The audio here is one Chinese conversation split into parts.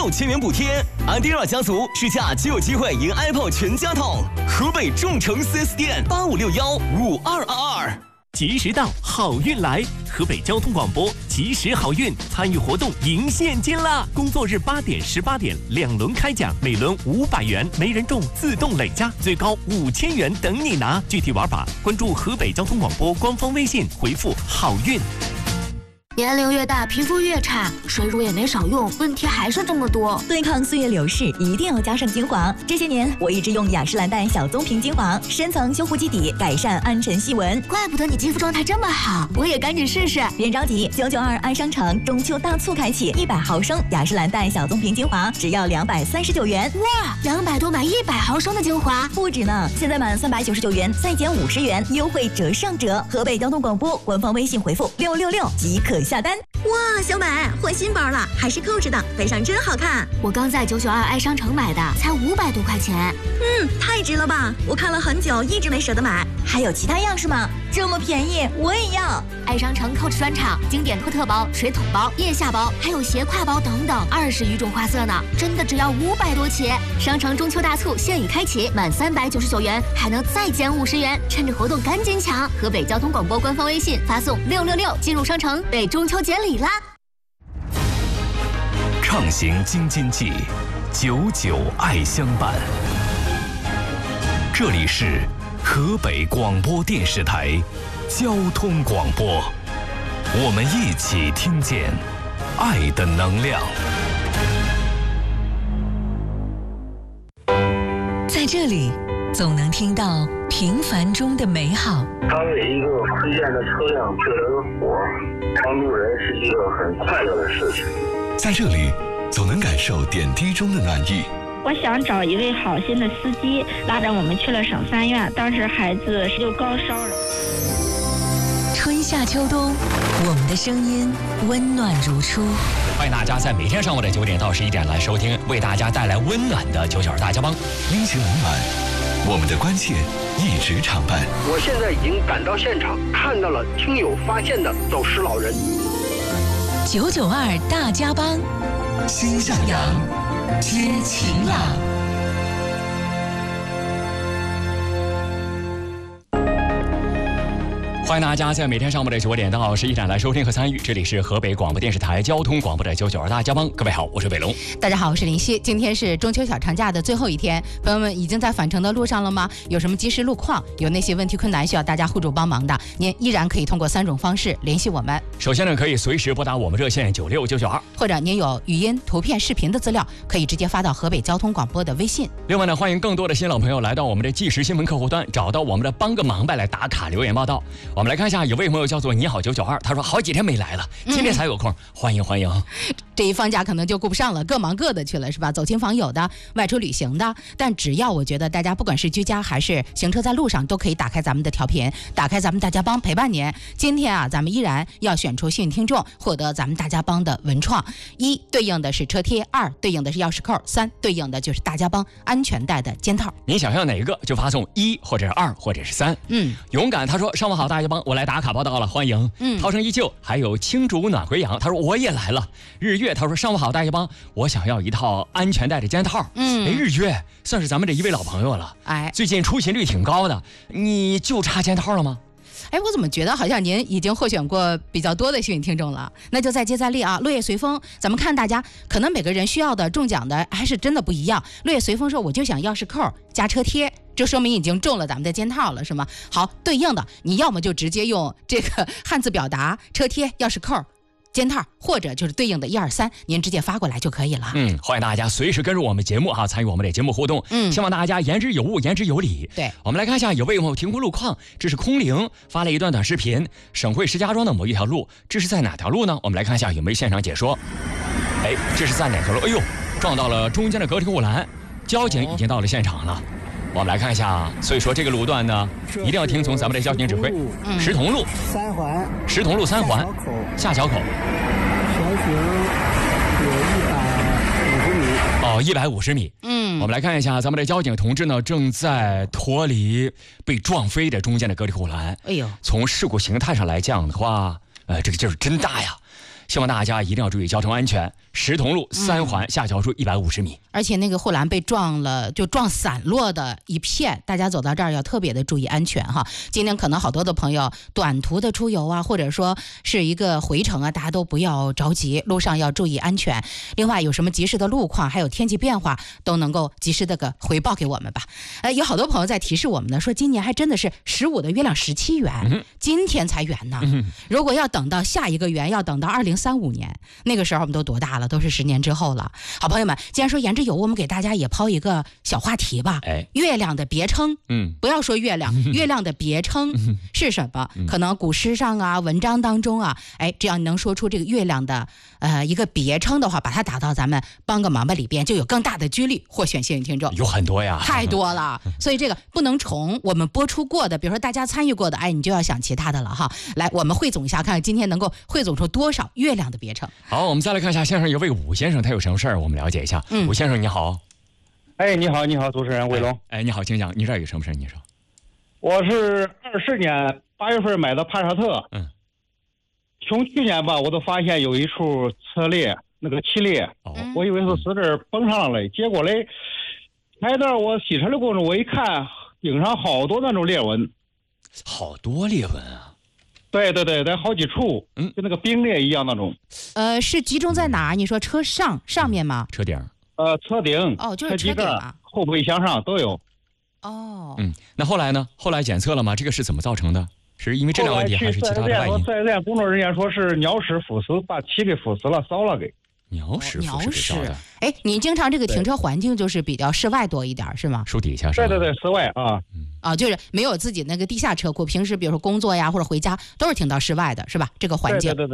6000元补贴。安迪尔家族试驾就有机会赢 iPhone 全家桶。河北众诚 4S 店85615222。 及时到，好运来！河北交通广播及时好运参与活动赢现金啦！工作日8点、18点2轮开奖，每轮500元，没人中自动累加，最高5000元等你拿。具体玩法关注河北交通广播官方微信，回复好运。 年龄越大，皮肤越差，水乳也没少用，问题还是这么多。 对抗岁月流逝，一定要加上精华。这些年，我一直用雅诗兰黛小棕瓶精华，深层修护基底，改善暗沉细纹。 怪不得你肌肤状态这么好，我也赶紧试试。 别着急，992爱商城中秋大促开启，100毫升雅诗兰黛小棕瓶精华只要239元。 哇，200多买100毫升的精华， 不止呢！现在满399元再减50元，优惠折上折。河北交通广播官方微信回复666即可下单。 哇，小美换新包了，还是扣着的，背上真好看。 我刚在992爱商城买的，才500多块钱。 太值了吧！我看了很久，一直没舍得买。 还有其他样式吗？这么便宜，我也要！ 爱商城 Coach 专场经典托特包、水桶包、腋下包，还有斜挎包等等，20余种花色呢，真的只要500多起。商城中秋大促现已开启，满399元还能再减50元，趁着活动赶紧抢！河北交通广播官方微信发送666进入商城，被中秋节礼啦！ 畅行京津冀，99爱相伴。这里是河北广播电视台交通广播，我们一起听见爱的能量。 在这里，总能听到平凡中的美好。 当一个飞溅的车辆救了个火，帮助人是一个很快乐的事情。 在这里，总能感受点滴中的暖意。 我想找一位好心的司机，拉着我们去了省3院，当时孩子就高烧了。 春夏秋冬，我们的声音温暖如初。 欢迎大家在每天上午的9点到11点来收听，为大家带来温暖的99大家帮。 阴晴冷暖，我们的关切一直常伴。 我现在已经赶到现场，看到了听友发现的走失老人。 992大家帮， 心向阳，接晴朗。 欢迎大家在每天上午的9点到11点来收听和参与，这里是河北广播电视台交通广播的992大家帮。各位好，我是伟龙。 大家好，我是林夕。今天是中秋小长假的最后一天，朋友们已经在返程的路上了吗？有什么及时路况，有那些问题困难需要大家互助帮忙的，您依然可以通过3种方式联系我们。 首先呢，可以随时拨打我们热线96992， 或者您有语音、图片、视频的资料，可以直接发到河北交通广播的微信。 另外呢，欢迎更多的新老朋友来到我们的即时新闻客户端，找到我们的帮个忙呗来打卡留言报道。我们来看一下，有位朋友叫做你好992，他说好几天没来了，今天才有空，欢迎欢迎。 这一放假可能就顾不上了，各忙各的去了，是吧？走亲访友的，外出旅行的，但只要我觉得大家不管是居家还是行车在路上，都可以打开咱们的调频，打开咱们大家帮陪伴您。今天啊，咱们依然要选出幸运听众，获得咱们大家帮的文创。1对应的是车贴，2对应的是钥匙扣，3对应的就是大家帮安全带的肩套。 您想要哪一个就发送1或者是2或者是3。勇敢他说上午好大家帮，我来打卡报道了，欢迎。涛声依旧，还有青竹暖回阳，他说我也来了。日月他说上午好大家帮，我想要一套安全带的肩套。日月算是咱们这一位老朋友了，最近出勤率挺高的，你就差肩套了吗？ 我怎么觉得好像您已经获选过比较多的幸运听众了？那就再接再厉啊！落叶随风，咱们看大家可能每个人需要的中奖的还是真的不一样。落叶随风说我就想钥匙扣加车贴，这说明已经中了咱们的肩套了，是吗？好，对应的你要么就直接用这个汉字表达车贴、钥匙扣、肩套，或者就是对应的123，您直接发过来就可以了。 欢迎大家随时跟着我们节目参与我们的节目互动。希望大家言之有物，言之有理。 对， 我们来看一下，有位朋友停过路况，这是空灵发了一段短视频，省会石家庄的某一条路，这是在哪条路呢？我们来看一下有没有现场解说。这是在哪条路？撞到了中间的隔离护栏，交警已经到了现场了。我们来看一下，所以说这个路段呢，一定要听从咱们的交警指挥。石同路3环，石同路3环下桥口，全行有150米。我们来看一下，咱们的交警同志呢，正在脱离被撞飞的中间的隔离护栏。从事故形态上来讲的话，这个劲儿真大呀！希望大家一定要注意交通安全。 石桐路3环下桥处150米。 而且那个护栏被撞了，就撞散落的一片，大家走到这儿要特别的注意安全哈。今天可能好多的朋友短途的出游啊，或者说是一个回程啊，大家都不要着急，路上要注意安全。另外有什么及时的路况，还有天气变化，都能够及时的回报给我们吧。有好多朋友在提示我们呢，说今年还真的是15的月亮17圆，今天才圆呢。如果要等到下一个圆，要等到2035年，那个时候我们都多大了？都是10年之后了。好朋友们，既然说言之有物，我们给大家也抛一个小话题吧。月亮的别称，不要说月亮，月亮的别称是什么？可能古诗上啊、文章当中啊，只要你能说出这个月亮的一个别称的话，把它打到咱们帮个忙吧里边，就有更大的几率获选幸运听众。 有很多呀， 太多了，所以这个不能重我们播出过的，比如说大家参与过的，你就要想其他的了哈。来，我们汇总一下，看看今天能够汇总出多少月亮的别称。 好，我们再来看一下，线上有位武先生，他有什么事儿？我们了解一下。武先生你好。 你好，你好，主持人魏龙。 你好，请讲，你这儿有什么事儿？你说。 我是20年8月份买的帕萨特，从去年吧，我都发现有一处侧裂，那个气裂，我以为是死这崩上了嘞，结果嘞，开到我洗车的过程中，我一看顶上好多那种裂纹， 好多裂纹啊！ 对，在好几处，就那个冰裂一样那种。 是集中在哪？你说车上面吗？ 车顶。 车顶。 就是车顶啊。 后备箱上都有。 那后来呢？后来检测了吗？这个是怎么造成的？是因为质量问题还是其他的外因？ 4S店工作人员说是鸟屎腐蚀，把漆给腐蚀了，烧了给。 鸟屎腐蚀给烧的。 你经常这个停车环境就是比较室外多一点是吗？ 树底下是吧？ 对，室外啊。 就是没有自己那个地下车库，平时比如说工作呀或者回家都是停到室外的是吧？这个环境。 对。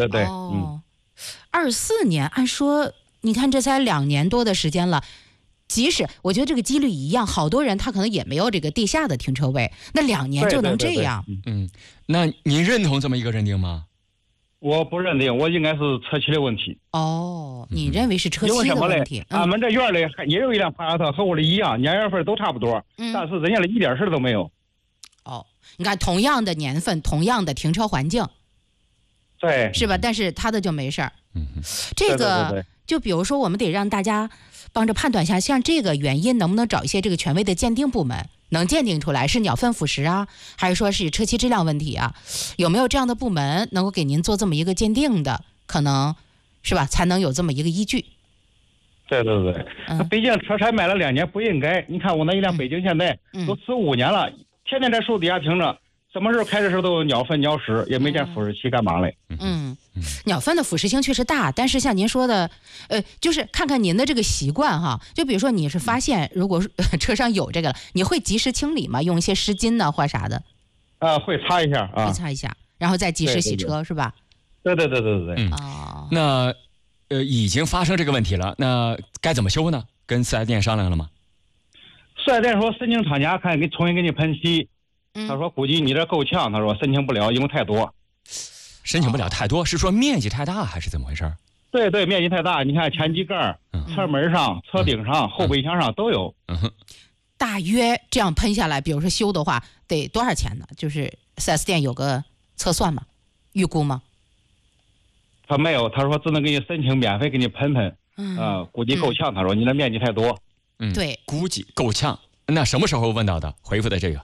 24年，按说你看这才2年多的时间了。即使我觉得这个几率一样，好多人他可能也没有这个地下的停车位，那2年就能这样。 那您认同这么一个认定吗？ 我不认定，我应该是车漆的问题。 你认为是车漆的问题？ 俺们这院里也有一辆帕萨特，和我的一样，年月份都差不多，但是人家的一点事都没有。 你看同样的年份，同样的停车环境， 对， 是吧？但是他的就没事儿。这个就比如说，我们得让大家帮着判断一下，像这个原因能不能找一些这个权威的鉴定部门，能鉴定出来是鸟粪腐蚀啊，还是说是车漆质量问题啊？有没有这样的部门能够给您做这么一个鉴定的？可能是吧，才能有这么一个依据。 对，毕竟车才买了2年，不应该。你看我那一辆北京现代都15年了，天天在树底下停着，什么时候开的时候都有鸟粪鸟屎，也没见腐蚀漆干嘛嘞。 鸟粪的腐蚀性确实大，但是像您说的，就是看看您的这个习惯哈。就比如说你是发现如果车上有这个了，你会及时清理吗？用一些湿巾呢或啥的？ 会擦一下啊， 会擦一下，然后再及时洗车是吧？ 对。 那已经发生这个问题了，那该怎么修呢？跟4S店商量了吗 ？4S店说申请厂家看重新给你喷漆，他说估计你这够呛，他说申请不了，因为太多。 申请不了太多，是说面积太大还是怎么回事？ 对，面积太大，你看前机盖、车门上、车顶上、后备箱上都有。 大约这样喷下来，比如说修的话得多少钱呢？就是 4S 店有个测算吗？预估吗？ 他没有，他说只能给你申请免费给你喷，估计够呛。他说你的面积太多。 对， 估计够呛。那什么时候问到的？回复的这个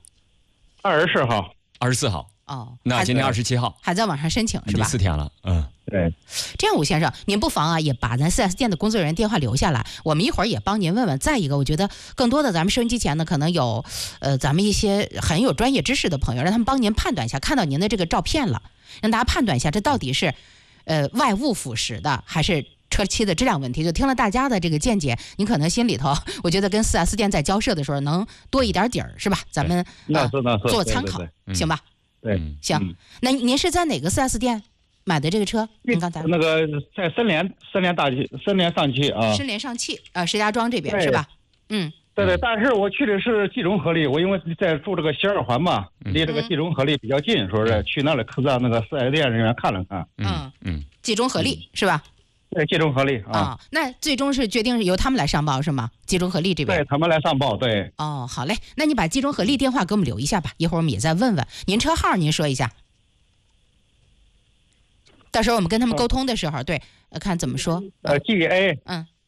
24号、 24号。那今天27号还在网上申请是吧？ 第4天了。 对。 这样，武先生，您不妨也把咱 4S 店的工作人员电话留下来，我们一会儿也帮您问问。再一个，我觉得更多的咱们收音机前呢，可能有咱们一些很有专业知识的朋友，让他们帮您判断一下，看到您的这个照片了，让大家判断一下，这到底是外物腐蚀的还是车漆的质量问题。就听了大家的这个见解，你可能心里头，我觉得跟 4S 店在交涉的时候能多一点底儿，是吧？咱们做参考，行吧？ 对， 行。那您是在哪个 4S 店买的这个车？您刚才那个在深联上汽啊。 深联上汽石家庄这边是吧？ 对，但是我去的是冀中合力，我因为在住这个西2环嘛，离这个冀中合力比较近，说是去那里让那个4S店人员看了看。 冀中合力是吧？ 对，冀中合力啊。 那最终是决定是由他们来上报是吗？冀中合力这边。 对，他们来上报。对。 好嘞，那你把冀中合力电话给我们留一下吧，一会儿我们也再问问您车号，您说一下。到时候我们跟他们沟通的时候，对， 看怎么说。 GA，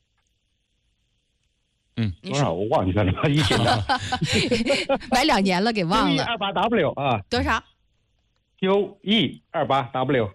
你多少我忘记了，一斤的， 买2年了给忘了。 9128W 啊， 多少 ？9128W。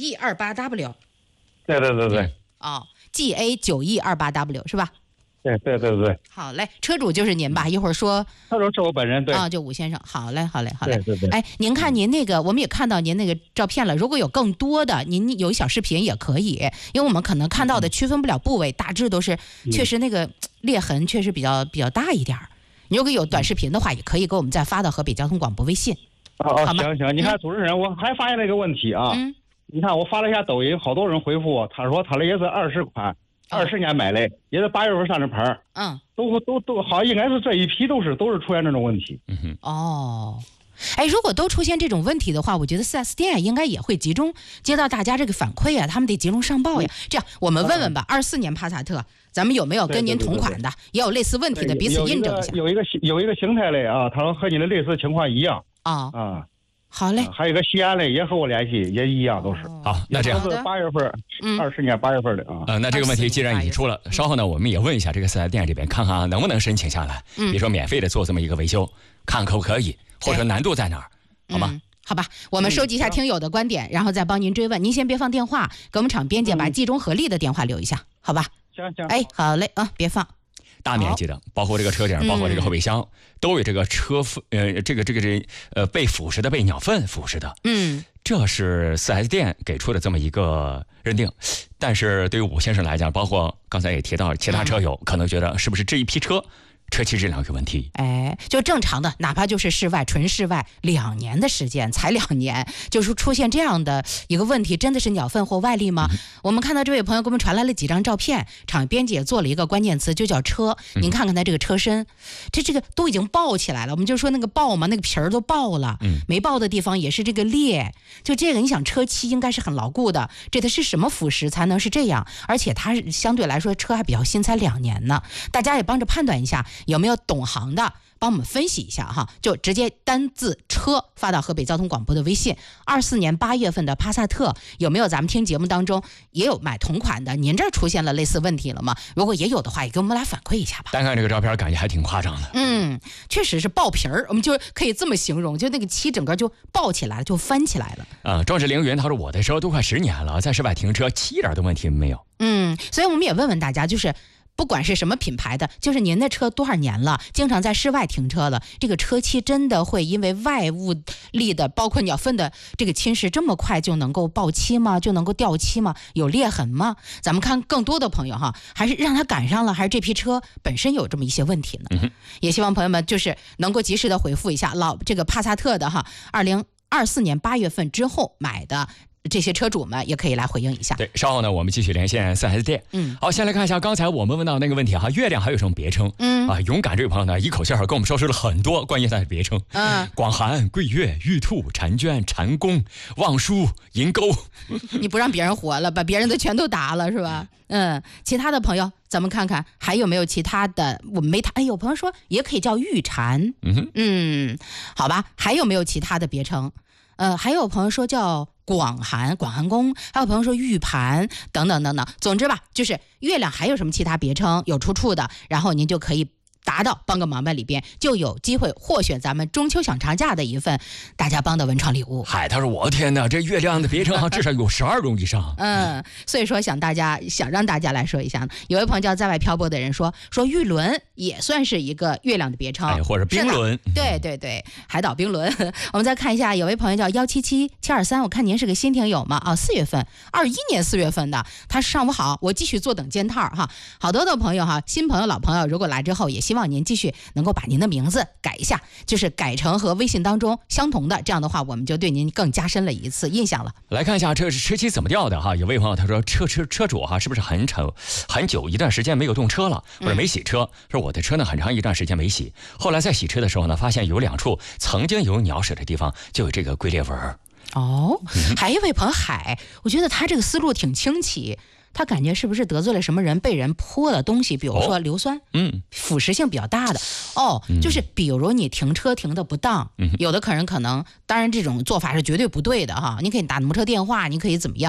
9128W。 对。 哦 ，GA 9128W 是吧？ 对。 好嘞，车主就是您吧？一会儿说。 车主是我本人，对。 啊，就武先生。好嘞。 对。 哎，您看您那个，我们也看到您那个照片了。如果有更多的，您有小视频也可以，因为我们可能看到的区分不了部位，大致都是确实那个裂痕确实比较大一点儿。你如果有短视频的话，也可以给我们再发到河北交通广播微信。 好吗？行，你看主持人，我还发现了一个问题啊。你看我发了一下抖音，好多人回复我，他说他的也是20款，20年买的，也是8月份上的牌儿。都好，应该是这一批都是出现这种问题。 哦。哎，如果都出现这种问题的话，我觉得 4S 店应该也会集中接到大家这个反馈啊，他们得集中上报呀。这样，我们问问吧，24年帕萨特，咱们有没有跟您同款的，也有类似问题的，彼此印证一下。 有一个形态类啊，他说和你的类似情况一样。 好嘞。 还有一个西安类也和我联系，也一样都是。 好，那这样都是8月份，20年8月份的啊。 那这个问题既然已经出了，稍后呢，我们也问一下这个4S店这边，看看能不能申请下来，比如说免费的做这么一个维修，看可不可以，或者难度在哪儿，好吗？ 好吧，我们收集一下听友的观点，然后再帮您追问。您先别放电话，给我们厂编辑把冀中合力的电话留一下，好吧？ 行。 哎，好嘞啊，别放。 大面积的，包括这个车顶，包括这个后备箱，都有这个车被腐蚀的、被鸟粪腐蚀的。这是4S 店给出的这么一个认定。但是对于武先生来讲，包括刚才也提到其他车友，可能觉得是不是这一批车漆质量有问题？ 哎，就正常的，哪怕就是纯室外2年的时间，才2年，就是出现这样的一个问题，真的是鸟粪或外力吗？我们看到这位朋友给我们传来了几张照片，厂编辑也做了一个关键词，就叫车。您看看它这个车身，这个都已经爆起来了。我们就说那个爆嘛，那个皮儿都爆了，没爆的地方也是这个裂。就这个，你想车漆应该是很牢固的，这它是什么腐蚀才能是这样？而且它相对来说车还比较新，才2年呢。大家也帮着判断一下。有没有懂行的帮我们分析一下哈？就直接单字车发到河北交通广播的微信。24年8月份的帕萨特有没有咱们听节目当中也有买同款的？您这出现了类似问题了吗？如果也有的话，也给我们来反馈一下吧。 单看这个照片，感觉还挺夸张的。 确实是爆皮儿，我们就可以这么形容，就那个漆整个就爆起来了，就翻起来了。 壮志凌云他说我的车都快10年了，在室外停车漆一点的问题没有。 所以我们也问问大家，就是不管是什么品牌的，就是您的车多少年了，经常在室外停车了，这个车漆真的会因为外物力的，包括鸟粪的这个侵蚀，这么快就能够爆漆吗？就能够掉漆吗？有裂痕吗？咱们看更多的朋友哈，还是让他赶上了，还是这批车本身有这么一些问题呢？也希望朋友们就是能够及时的回复一下这个帕萨特的哈，2024年8月份之后买的。这些车主们也可以来回应一下。 对，稍后呢，我们继续连线4S店。好，先来看一下刚才我们问到那个问题哈，月亮还有什么别称？勇敢这位朋友呢，一口气儿跟我们说出了很多关于它的别称。广寒、桂月、玉兔、婵娟、蟾宫、望舒、银钩。 你不让别人活了，把别人的全都答了是吧？其他的朋友，咱们看看还有没有其他的，我们没谈。有朋友说也可以叫玉蟾。好吧，还有没有其他的别称？还有朋友说叫广寒宫，还有朋友说玉盘等等等等。总之吧，就是月亮还有什么其他别称有出处的，然后您就可以答到帮个忙吧里边，就有机会获选咱们中秋小长假的一份大家帮的文创礼物。 嗨，他说我的天哪，这月亮的别称至少有12种以上。 所以说想让大家来说一下呢。有位朋友叫在外漂泊的人说玉轮也算是一个月亮的别称， 或者冰轮。 对，海岛冰轮。我们再看一下，有位朋友叫177723，我看您是个新听友嘛，4月份21年4月份的，他上午好，我继续坐等件套哈。好多的朋友哈，新朋友老朋友，如果来之后也希望您继续能够把您的名字改一下，就是改成和微信当中相同的，这样的话我们就对您更加深了一次印象了。 来看一下这是车漆怎么掉的哈。有位朋友他说车主哈是不是很久一段时间没有动车了，或者没洗车？说我的车呢很长一段时间没洗，后来在洗车的时候呢，发现有2处曾经有鸟屎的地方就有这个龟裂纹。 还有一位朋友海，我觉得他这个思路挺清奇。他感觉是不是得罪了什么人，被人泼了东西，比如说硫酸，腐蚀性比较大的。就是比如你停车停的不当，有的客人可能，当然这种做法是绝对不对的哈。你可以打摩托车电话，你可以怎么样？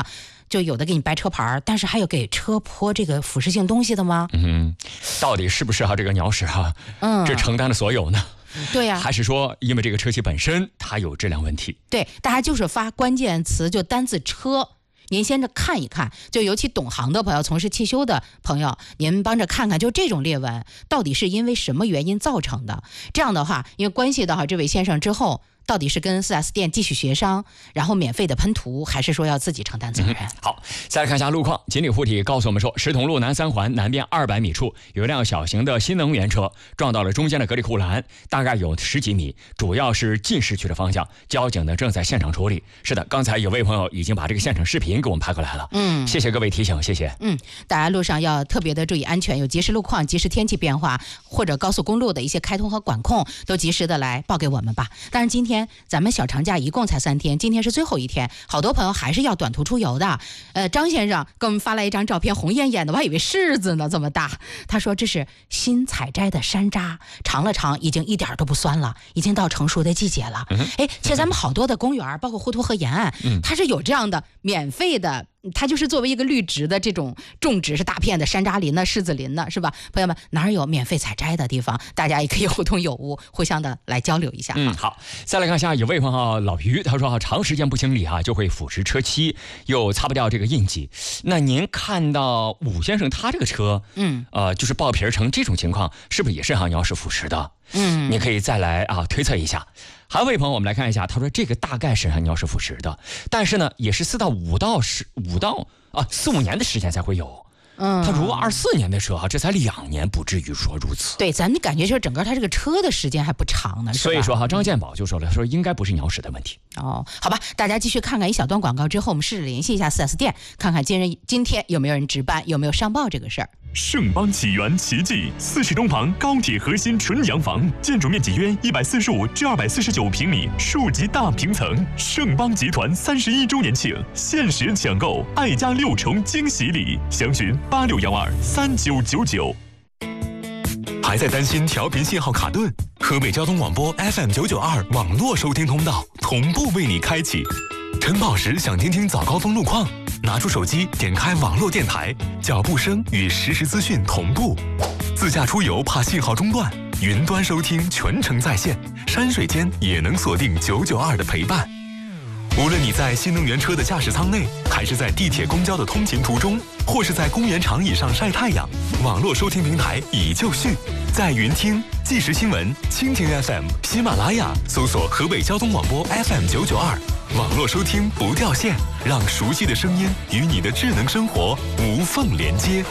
就有的给你掰车牌，但是还有给车泼这个腐蚀性东西的吗？ 到底是不是这个鸟屎这承担了所有呢？ 对呀， 还是说因为这个车漆本身它有质量问题？ 对，大家就是发关键词，就单字车。您先着看一看，就尤其懂行的朋友，从事汽修的朋友，您帮着看看，就这种裂纹到底是因为什么原因造成的？这样的话，因为关系到这位先生之后，到底是跟 4S 店继续协商，然后免费的喷涂，还是说要自己承担责任？ 好，再来看一下路况。锦鲤护体告诉我们说，石桐路南3环南边200米处有一辆小型的新能源车撞到了中间的隔离护栏，大概有10几米，主要是进市区的方向。交警呢正在现场处理。是的，刚才有位朋友已经把这个现场视频给我们拍过来了。谢谢各位提醒，谢谢。 大家路上要特别的注意安全，有及时路况、及时天气变化，或者高速公路的一些开通和管控，都及时的来报给我们吧。当然，今天咱们小长假一共才3天，今天是最后一天，好多朋友还是要短途出游的。张先生给我们发来一张照片，红艳艳的，我还以为柿子呢，这么大。他说这是新采摘的山楂，尝了尝，已经一点都不酸了，已经到成熟的季节了。其实咱们好多的公园，包括滹沱河沿岸，它是有这样的免费的。它就是作为一个绿植的这种种植，是大片的山楂林呢、柿子林呢，是吧？朋友们，哪儿有免费采摘的地方，大家也可以互通有无，互相的来交流一下。 好，再来看一下有位朋友老于，他说长时间不清理就会腐蚀车漆，又擦不掉这个印记。那您看到武先生他这个车，就是爆皮成这种情况，是不是也是鸟屎腐蚀的？你可以再来推测一下。还有位朋友，我们来看一下，他说这个大概是鸟屎腐蚀的，但是呢，也是4到4、5年的时间才会有。他如果24年的车这才2年，不至于说如此。 对，咱的感觉就是整个他这个车的时间还不长呢，是吧？ 所以说张建宝就说了，说应该不是鸟屎的问题。 好吧，大家继续看看一小段广告之后，我们试着联系一下 4S 店，看看今天有没有人值班，有没有上报这个事儿。 盛邦起源奇迹，40中旁高铁核心纯洋房，建筑面积约145至249平米，数级大平层。盛邦集团31周年庆，限时抢购爱家6重惊喜礼，详询86123999。 还在担心调频信号卡顿？河北交通广播 FM992 网络收听通道同步为你开启。晨跑时想听听早高峰路况，拿出手机点开网络电台，脚步声与实时资讯同步。自驾出游怕信号中断，云端收听全程在线，山水间也能锁定992的陪伴。无论你在新能源车的驾驶舱内，还是在地铁公交的通勤途中，或是在公园长椅上晒太阳，网络收听平台已就绪，在云听、即时新闻、蜻蜓 FM、喜马拉雅搜索河北交通广播 FM992，网络收听不掉线，让熟悉的声音与你的智能生活无缝连接。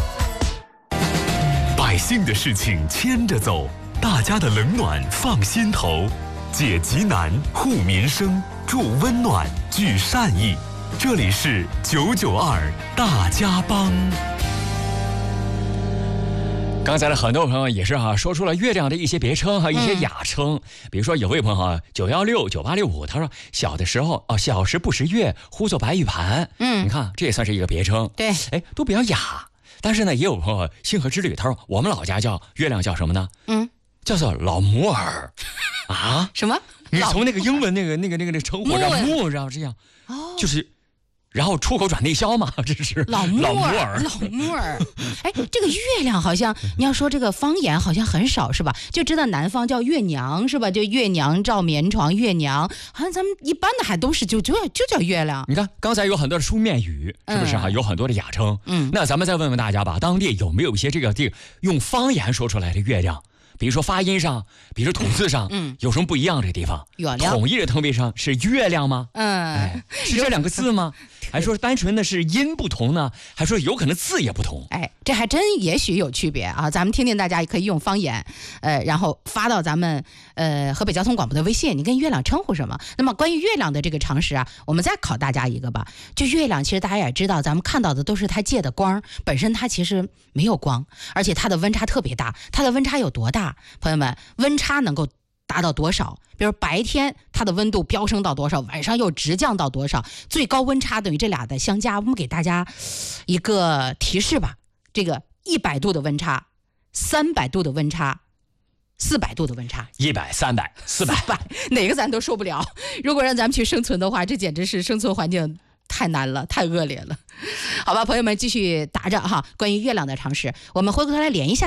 百姓的事情牵着走，大家的冷暖放心头，解急难、护民生、助温暖、聚善意。这里是992大家帮。 刚才的很多朋友也是说出了月亮的一些别称一些雅称。比如说有位朋友916、9865，他说小的时候小时不识月，呼作白玉盘。你看这也算是一个别称。 对， 都比较雅。但是呢，也有朋友星河之旅，他说我们老家叫月亮叫什么呢？叫做老摩尔。 什么？ 你从那个英文那个称呼叫摩，然后这样，就是然后出口转内销嘛，这是老木耳。这个月亮好像你要说这个方言好像很少是吧？就知道南方叫月娘是吧？就月娘照棉床，月娘好像咱们一般的还都是就叫月亮。 你看刚才有很多的书面语，是不是有很多的雅称？那咱们再问问大家吧，当地有没有一些这个用方言说出来的月亮？比如说发音上，比如说吐字上，有什么不一样？这个地方统一的称谓上是月亮吗？是这2个字吗？还说单纯的是音不同呢？还说有可能字也不同？ 这还真也许有区别啊！咱们听听大家也可以用方言，然后发到咱们河北交通广播的微信，你跟月亮称呼什么？那么关于月亮的这个常识我们再考大家一个吧。就月亮，其实大家也知道，咱们看到的都是它借的光，本身它其实没有光，而且它的温差特别大。它的温差有多大？朋友们，温差能够达到多少？比如白天它的温度飙升到多少，晚上又直降到多少，最高温差等于这俩的相加。我们给大家一个提示吧，这个100度的温差、300度的温差、400度的温差 ，100、300、400， 哪个咱都受不了。如果让咱们去生存的话，这简直是生存环境太难了，太恶劣了。好吧，朋友们继续答着哈，关于月亮的常识，我们回过头来连一下。